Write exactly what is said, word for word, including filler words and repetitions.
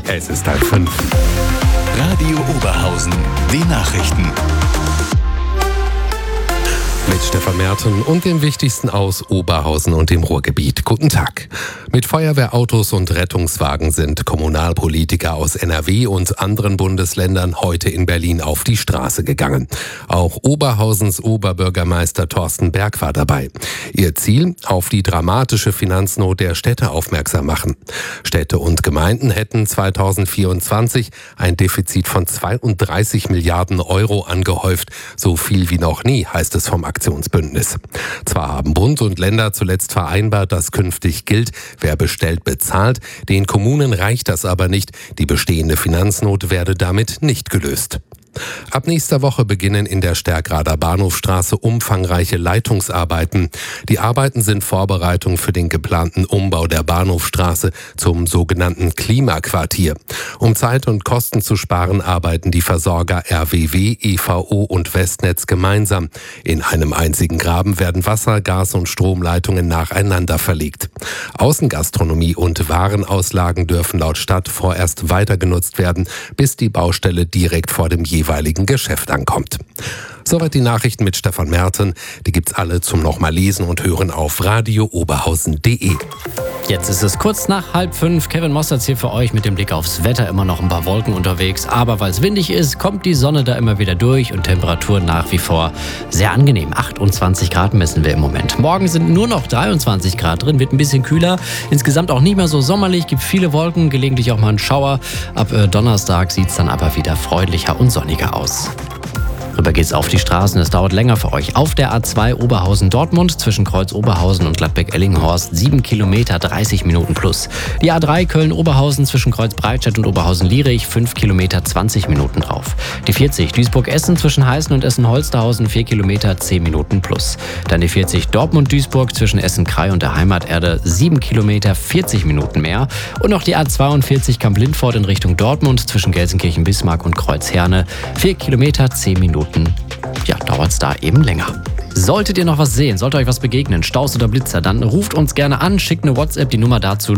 Es ist halb fünf. Radio Oberhausen, die Nachrichten. Mit Stefan Merten und dem Wichtigsten aus Oberhausen und dem Ruhrgebiet. Guten Tag. Mit Feuerwehrautos und Rettungswagen sind Kommunalpolitiker aus N R W und anderen Bundesländern heute in Berlin auf die Straße gegangen. Auch Oberhausens Oberbürgermeister Thorsten Berg war dabei. Ihr Ziel: auf die dramatische Finanznot der Städte aufmerksam machen. Städte und Gemeinden hätten zweitausendvierundzwanzig ein Defizit von zweiunddreißig Milliarden Euro angehäuft. So viel wie noch nie, heißt es vom Aktionsbündnis. Zwar haben Bund und Länder zuletzt vereinbart, dass künftig gilt, wer bestellt, bezahlt. Den Kommunen reicht das aber nicht. Die bestehende Finanznot werde damit nicht gelöst. Ab nächster Woche beginnen in der Stärkrader Bahnhofstraße umfangreiche Leitungsarbeiten. Die Arbeiten sind Vorbereitung für den geplanten Umbau der Bahnhofstraße zum sogenannten Klimaquartier. Um Zeit und Kosten zu sparen, arbeiten die Versorger R W W, E V O und Westnetz gemeinsam. In einem einzigen Graben werden Wasser-, Gas- und Stromleitungen nacheinander verlegt. Außengastronomie und Warenauslagen dürfen laut Stadt vorerst weiter genutzt werden, bis die Baustelle direkt vor dem jeweiligen Geschäft ankommt. Soweit die Nachrichten mit Stefan Merten. Die gibt's alle zum nochmal lesen und hören auf radio oberhausen punkt de. Jetzt ist es kurz nach halb fünf. Kevin Mossertz hier für euch mit dem Blick aufs Wetter. Immer noch ein paar Wolken unterwegs. Aber weil es windig ist, kommt die Sonne da immer wieder durch und Temperatur nach wie vor sehr angenehm. achtundzwanzig Grad messen wir im Moment. Morgen sind nur noch dreiundzwanzig Grad drin, wird ein bisschen kühler. Insgesamt auch nicht mehr so sommerlich, gibt viele Wolken, gelegentlich auch mal einen Schauer. Ab äh, Donnerstag sieht es dann aber wieder freundlicher und sonniger aus. Rüber geht's auf die Straßen, es dauert länger für euch. Auf der A zwei Oberhausen-Dortmund zwischen Kreuz Oberhausen und Gladbeck-Ellinghorst sieben Kilometer, dreißig Minuten plus. Die A drei Köln-Oberhausen zwischen Kreuz Breitscheid und Oberhausen-Lierich fünf Kilometer, zwanzig Minuten drauf. Die vierzig Duisburg-Essen zwischen Heißen und Essen-Holsterhausen vier Kilometer, zehn Minuten plus. Dann die vierzig Dortmund-Duisburg zwischen Essen-Krei und der Heimaterde sieben Kilometer, vierzig Minuten mehr. Und noch die A zweiundvierzig Kamp-Lindfort in Richtung Dortmund zwischen Gelsenkirchen-Bismarck und Kreuz-Herne vier Kilometer, zehn Minuten. Ja, dauert es da eben länger. Solltet ihr noch was sehen, sollte euch was begegnen, Staus oder Blitzer, dann ruft uns gerne an, schickt eine WhatsApp, die Nummer dazu